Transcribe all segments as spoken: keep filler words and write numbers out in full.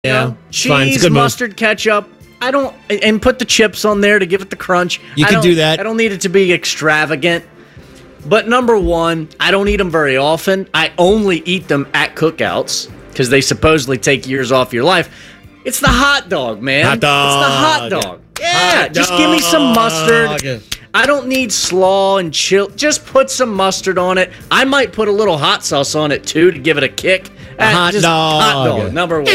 Yeah, know, it's fine. It's a cheese, good move. mustard, ketchup. I don't, and put the chips on there to give it the crunch. You I can don't- do that. I don't need it to be extravagant. But number one, I don't eat them very often. I only eat them at cookouts because they supposedly take years off your life. It's the hot dog, man. Hot dog. It's the hot dog. Yeah, Hot just give me some dog. mustard. I don't need slaw and chill. Just put some mustard on it. I might put a little hot sauce on it too to give it a kick. A hot just dog. Hot dog, number one.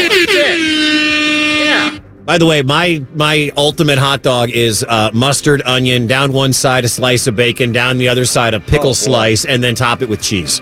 Yeah. By the way, my my ultimate hot dog is uh, mustard, onion, down one side a slice of bacon, down the other side a pickle Oh, boy. slice, and then top it with cheese.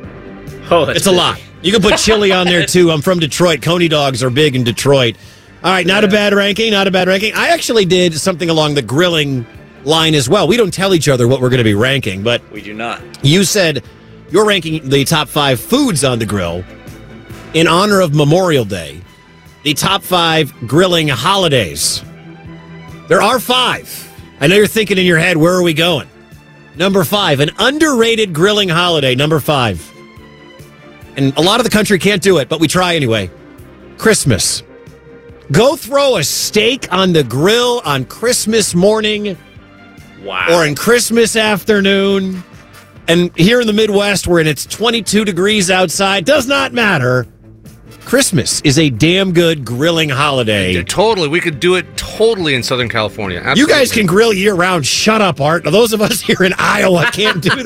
Oh, that's It's a lot. You can put chili on there too. I'm from Detroit. Coney dogs are big in Detroit. All right, not a bad ranking, not a bad ranking. I actually did something along the grilling line as well. We don't tell each other what we're going to be ranking, but We do not. you said you're ranking the top five foods on the grill in honor of Memorial Day. The top five grilling holidays. There are five. I know you're thinking in your head, where are we going? Number five, an underrated grilling holiday. Number five. And a lot of the country can't do it, but we try anyway. Christmas. Go throw a steak on the grill on Christmas morning Wow. or in Christmas afternoon. And here in the Midwest, where it's twenty-two degrees outside, does not matter. Christmas is a damn good grilling holiday. Yeah, totally. We could do it totally in Southern California. Absolutely. You guys can grill year round. Shut up, Art. Now, those of us here in Iowa can't do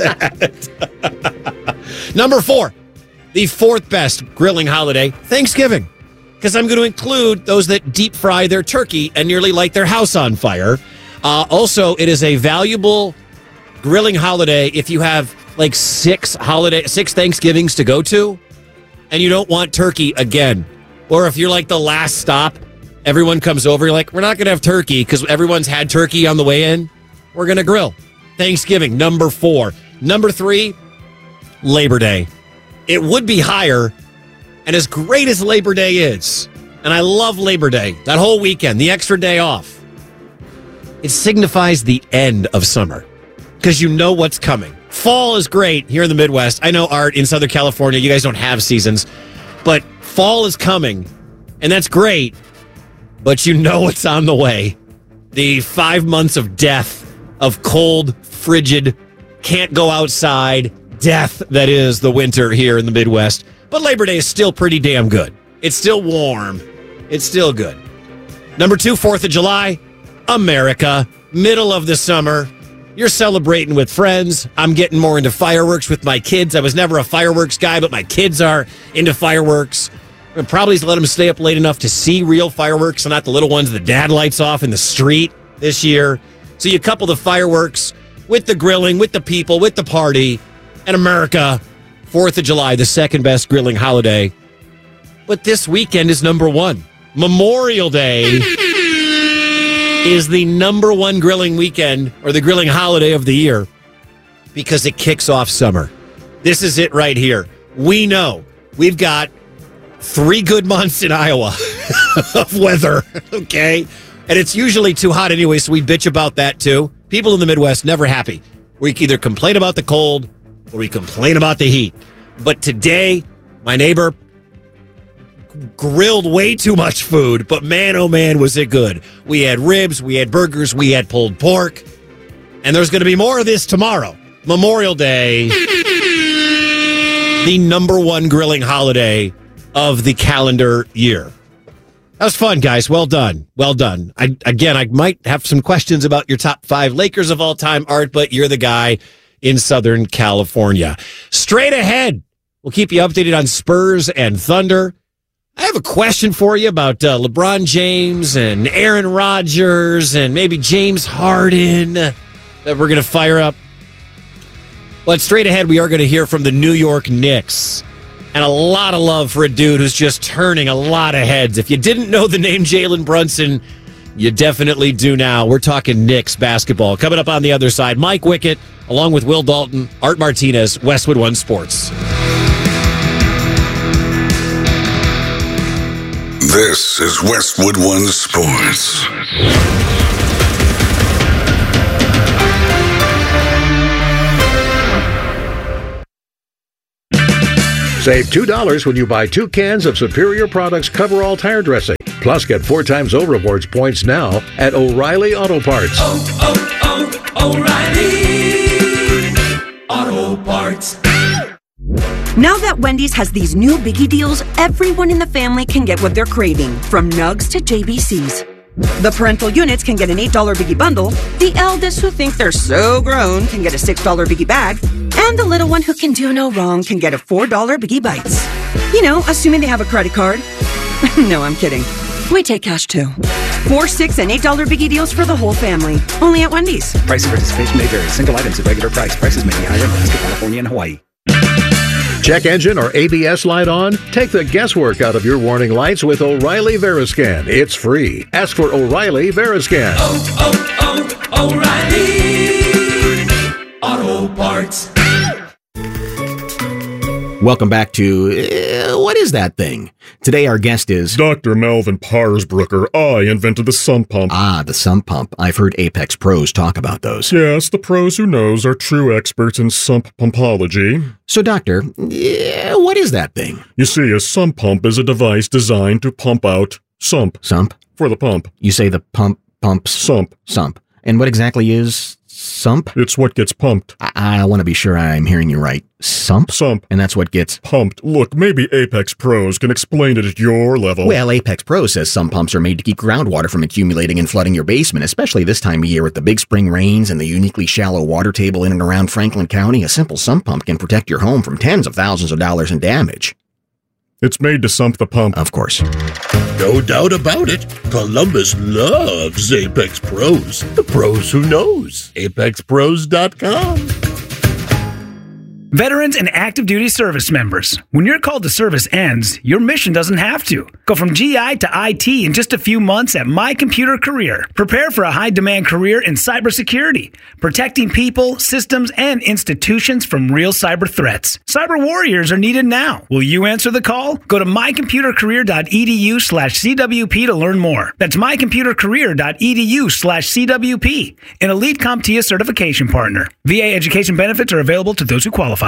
that. Number four, the fourth best grilling holiday, Thanksgiving. Because I'm going to include those that deep fry their turkey and nearly light their house on fire. Uh, also, it is a valuable grilling holiday if you have like six holiday, six Thanksgivings to go to, and you don't want turkey again. Or if you're like the last stop, everyone comes over, you're like, we're not going to have turkey because everyone's had turkey on the way in. We're going to grill. Thanksgiving, number four. Number three, Labor Day. It would be higher, and as great as Labor Day is, and I love Labor Day, that whole weekend, the extra day off, it signifies the end of summer because you know what's coming. Fall is great here in the Midwest. I know, Art, in Southern California, you guys don't have seasons, but fall is coming, and that's great, but you know what's on the way. The five months of death, of cold, frigid, can't go outside death that is the winter here in the Midwest. But Labor Day is still pretty damn good. It's still warm. It's still good. Number two, fourth of July, America, middle of the summer. You're celebrating with friends. I'm getting more into fireworks with my kids. I was never a fireworks guy, but my kids are into fireworks. I'll probably let them stay up late enough to see real fireworks and not the little ones that dad lights off in the street this year. So you couple the fireworks with the grilling, with the people, with the party, and America, fourth of July, the second best grilling holiday. But this weekend is number one. Memorial Day is the number one grilling weekend or the grilling holiday of the year because it kicks off summer. This is it right here. We know we've got three good months in Iowa of weather, okay? And it's usually too hot anyway, so we bitch about that too. People in the Midwest never happy. We either complain about the cold or we complain about the heat. But today, my neighbor grilled way too much food, but man, oh man, was it good. We had ribs, we had burgers, we had pulled pork, and there's going to be more of this tomorrow. Memorial Day, the number one grilling holiday of the calendar year. That was fun, guys. Well done. Well done. I, again, I might have some questions about your top five Lakers of all time, Art, but you're the guy in Southern California. Straight ahead, we'll keep you updated on Spurs and Thunder. I have a question for you about uh, LeBron James and Aaron Rodgers and maybe James Harden that we're going to fire up. But straight ahead, we are going to hear from the New York Knicks. And a lot of love for a dude who's just turning a lot of heads. If you didn't know the name Jalen Brunson, you definitely do now. We're talking Knicks basketball. Coming up on the other side, Mike Wickett, along with Will Dalton, Art Martinez, Westwood One Sports. This is Westwood One Sports. Save two dollars when you buy two cans of Superior Products Coverall tire dressing. Plus, get four times O Rewards points now at O'Reilly Auto Parts. Oh, oh, oh, O'Reilly Auto Parts. Now that Wendy's has these new biggie deals, everyone in the family can get what they're craving, from nugs to J B Cs. The parental units can get an eight dollar biggie bundle, the eldest who think they're so grown can get a six dollar biggie bag, and the little one who can do no wrong can get a four dollar biggie bites. You know, assuming they have a credit card. No, I'm kidding. We take cash too. Four, six, and eight dollar biggie deals for the whole family. Only at Wendy's. Price and participation may vary. Single items at regular price. Prices may be higher in Alaska, California, and Hawaii. Check engine or A B S light on? Take the guesswork out of your warning lights with O'Reilly Veriscan. It's free. Ask for O'Reilly Veriscan. Oh, oh, oh, O'Reilly Auto Parts. Welcome back to uh, What Is That Thing? Today our guest is Doctor Melvin Parsbrucker. I invented the sump pump. Ah, the sump pump. I've heard Apex pros talk about those. Yes, the pros who knows are true experts in sump pumpology. So, Doctor, yeah, what is that thing? You see, a sump pump is a device designed to pump out sump. Sump? For the pump. You say the pump pumps? Sump. Sump. And what exactly is sump? It's what gets pumped. I, I want to be sure I'm hearing you right. Sump? Sump. And that's what gets pumped. Look, maybe Apex Pros can explain it at your level. Well, Apex Pros says sump pumps are made to keep groundwater from accumulating and flooding your basement, especially this time of year with the big spring rains and the uniquely shallow water table in and around Franklin County. A simple sump pump can protect your home from tens of thousands of dollars in damage. It's made to sump the pump. Of course. No doubt about it. Columbus loves Apex Pros. The pros who knows. Apex Pros dot com. Veterans and active duty service members, when your call to service ends, your mission doesn't have to. Go from G I to I T in just a few months at My Computer Career. Prepare for a high-demand career in cybersecurity, protecting people, systems, and institutions from real cyber threats. Cyber warriors are needed now. Will you answer the call? Go to mycomputercareer.edu slash CWP to learn more. That's mycomputercareer.edu slash CWP, an elite CompTIA certification partner. V A education benefits are available to those who qualify.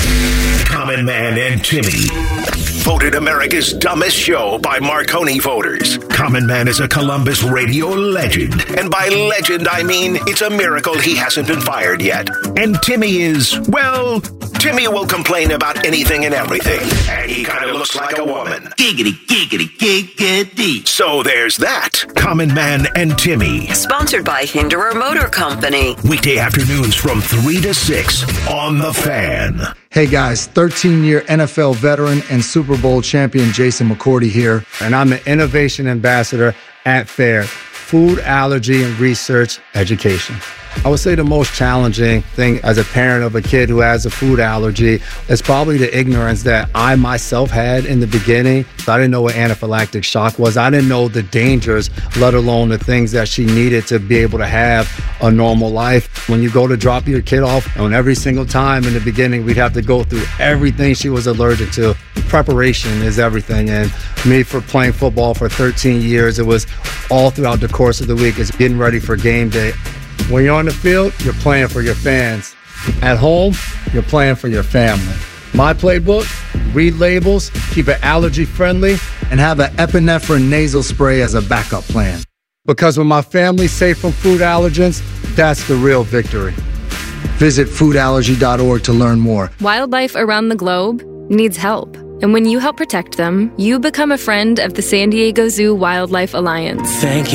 Common Man and Timmy. Voted America's dumbest show by Marconi voters. Common Man is a Columbus radio legend. And by legend, I mean it's a miracle he hasn't been fired yet. And Timmy is, well, Timmy will complain about anything and everything. And he kind of looks like a woman. Giggity, giggity, giggity. So there's that. Common Man and Timmy. Sponsored by Hinderer Motor Company. Weekday afternoons from three to six on The Fan. Hey guys, thirteen-year N F L veteran and Super Bowl champion Jason McCourty here, and I'm the Innovation Ambassador at FAIR, Food Allergy and Research Education. I would say the most challenging thing as a parent of a kid who has a food allergy is probably the ignorance that I myself had in the beginning. I didn't know what anaphylactic shock was. I didn't know the dangers, let alone the things that she needed to be able to have a normal life. When you go to drop your kid off, and every single time in the beginning, we'd have to go through everything she was allergic to. Preparation is everything. And me, for playing football for thirteen years, it was all throughout the course of the week. It's getting ready for game day. When you're on the field, you're playing for your fans. At home, you're playing for your family. My playbook, read labels, keep it allergy friendly, and have an epinephrine nasal spray as a backup plan. Because when my family's safe from food allergens, that's the real victory. Visit food allergy dot org to learn more. Wildlife around the globe needs help. And when you help protect them, you become a friend of the San Diego Zoo Wildlife Alliance. Thank you.